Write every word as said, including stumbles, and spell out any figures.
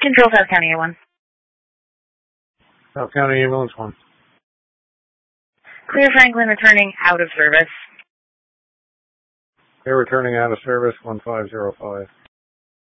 Control South County A one. South County Ambulance one. Clear Franklin returning out of service. They're returning out of service, one five zero five.